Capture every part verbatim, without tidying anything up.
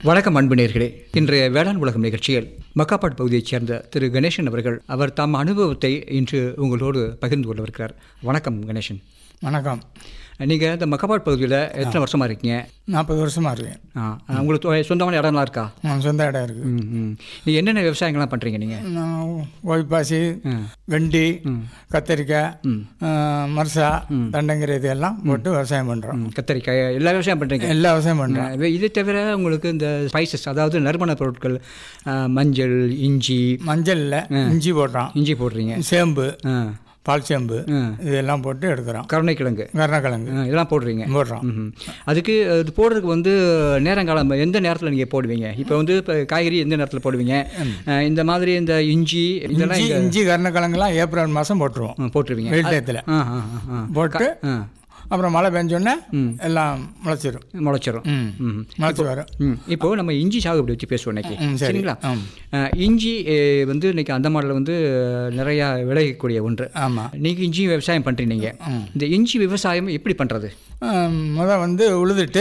வணக்கம் அன்பு நேயர்களே. இன்றைய வேளாண் உலகம் நிகழ்ச்சியில் மக்காப்பாட் பகுதியைச் சேர்ந்த திரு கணேசன் அவர்கள் அவர் தம் அனுபவத்தை இன்று உங்களோடு பகிர்ந்து கொள்ளவிருக்கிறார். வணக்கம் கணேசன். வணக்கம். நீங்கள் இந்த மக்காப்பாட் பகுதியில் எத்தனை வருஷமாக இருக்கீங்க? நாற்பது வருஷமாக இருக்கேன். ஆ, உங்களுக்கு சொந்தமான இடம்லாம் இருக்கா? சொந்த இடம் இருக்குது. ம் ம் நீங்கள் என்னென்ன விவசாயங்கள்லாம் பண்ணுறீங்க? நீங்கள் ஒய்பாசி, வெண்டி, கத்தரிக்காய், மர்சா, தண்டங்கிற இதெல்லாம் போட்டு விவசாயம் பண்ணுறோம். கத்தரிக்காய் எல்லா விவசாயம் பண்ணுறீங்க? எல்லா விவசாயம் பண்ணுறோம். இதை தவிர உங்களுக்கு இந்த ஸ்பைசஸ், அதாவது நறுமண பொருட்கள், மஞ்சள், இஞ்சி. மஞ்சள் இல்லை, இஞ்சி போடுறோம். இஞ்சி போடுறீங்க. சேம்பு, பால் சேம்பு, இதெல்லாம் போட்டு எடுக்கிறோம். கருணைக்கிழங்கு, கருணைக்கிழங்கு இதெல்லாம் போடுறீங்க? போடுறோம். அதுக்கு இது போடுறதுக்கு வந்து நேரங்காலம் எந்த நேரத்தில் நீங்கள் போடுவீங்க? இப்போ வந்து இப்போ காய்கறி எந்த நேரத்தில் போடுவீங்க? இந்த மாதிரி இந்த இஞ்சி இதெல்லாம் இஞ்சி கருணைக்கிழங்குலாம் ஏப்ரல் மாதம் போட்டுருவோம். போட்டுருவீங்க வெயில் டயத்தில் போட்டு அப்புறம் மழை பெஞ்சோடனே எல்லாம் முளைச்சிடும். முளைச்சிடும் முளைச்சி வரும். இப்போ நம்ம இஞ்சி சாகுபடி வச்சு பேசுவோம் இன்னைக்கு, சரிங்களா? இஞ்சி வந்து இன்னைக்கு அந்தமானில் வந்து நிறையா விளையக்கூடிய ஒன்று. ஆமாம். நீங்கள் இஞ்சி விவசாயம் பண்ணுறீங்க. இந்த இஞ்சி விவசாயம் எப்படி பண்ணுறது? முதல் வந்து உழுதுட்டு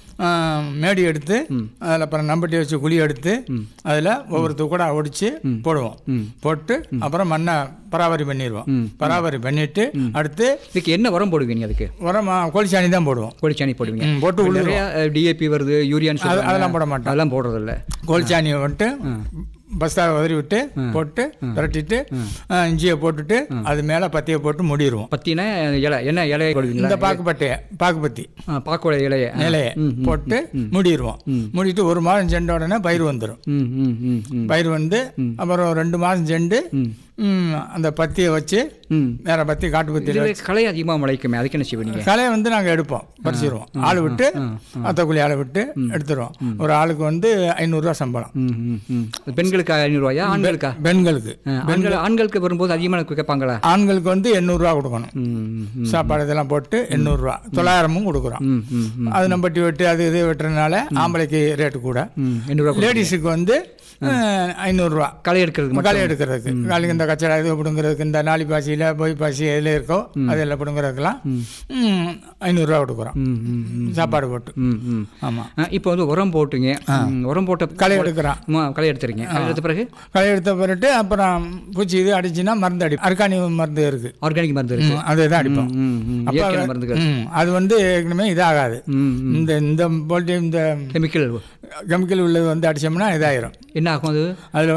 மேடி எடுத்து அதில் அப்புறம் நம்பட்டி வச்சு குழி எடுத்து அதில் ஒவ்வொரு துக்கூடா ஒடிச்சு போடுவோம். போட்டு அப்புறம் மண்ணை பராமரி பண்ணிடுவோம். பராமரி பண்ணிட்டு அடுத்து இதுக்கு என்ன உரம் போடுவீங்க? அதுக்கு உரம் கோழிச்சாணி தான் போடுவோம். கோழிச்சாணி போடுவீங்க. போட்டு நிறைய டிஏபி வருது, யூரியான்னு அதெல்லாம் போட மாட்டோம். அதெல்லாம் போடுறதில்ல. கோழிச்சாணியை வந்துட்டு பஸ்தாவை உதறி விட்டு போட்டு விரட்டிட்டு இஞ்சியை போட்டுட்டு அது மேலே பத்தியை போட்டு மூடிடுவோம். பத்தினா இலை, என்ன இலையை போடுவீங்க? இந்த பாக்கு பட்டையை, பாக்கு பத்தி, பாக்கோட இலையை இலையை போட்டு மூடிடுவோம். மூடிட்டு ஒரு மாதம் சென்ற உடனே பயிர் வந்துடும். பயிர் வந்து அப்புறம் ரெண்டு மாதம் சென்று அந்த பத்தியை வச்சு வேற பத்தி காட்டு பத்தி. களை அதிகமாக முளைக்குமே, அதுக்கு என்ன செய்வீங்க? களையை வந்து நாங்கள் எடுப்போம், பறிச்சிடுவோம். ஆள் விட்டு அத்தக்குழி ஆளை விட்டு எடுத்துருவோம். ஒரு ஆளுக்கு வந்து ஐநூறுரூவா சம்பளம். பெண்களுக்கு ஐநூறுரூவாயா, ஆண்களுக்கா? பெண்களுக்கு. பெண்கள் ஆண்களுக்கு வரும்போது அதிகமாக கேட்பாங்களா? ஆண்களுக்கு வந்து எண்ணூறுரூவா கொடுக்கணும். சாப்பாடு இதெல்லாம் போட்டு எண்ணூறுரூவா, தொள்ளாயிரமும் கொடுக்குறோம். அது நம்பட்டி வெட்டு அது இது வெட்டுறதுனால ஆம்பளைக்கு ரேட்டு கூட. லேடிஸுக்கு வந்து ஐநூறுரூவா களை எடுக்கிறதுக்கு. களை எடுக்கிறதுக்கு காலைக்கு இந்த கச்சடா இது பிடுங்கிறதுக்கு, இந்த நாளி பாசியில் போய் பாசி எதில் இருக்கோ அதெல்லாம் பிடுங்கிறதுக்கெல்லாம் ஐநூறுரூவா கொடுக்குறோம் சாப்பாடு போட்டு. ஆமாம். இப்போ வந்து உரம் போட்டுங்க, உரம் போட்ட களை எடுக்கிறோம். களை எடுத்துறீங்க. களை எடுத்த பிறகு களை எடுத்த பிறகு அப்புறம் பூச்சி இது அடிச்சுன்னா மருந்து அடி. அர்கானிக் மருந்து இருக்குது, ஆர்கானிக் மருந்து இருக்குது, அதுதான் அடிப்போம். மருந்துகள் அது வந்து ஏற்கனவே இதாகாது. இந்த இந்த போல்ட்டு இந்த கெமிக்கல் கெமிக்கல் உள்ளது வந்து அடிச்சோம்னா இதாயிரும். என்ன ஆகும்? அது அதில்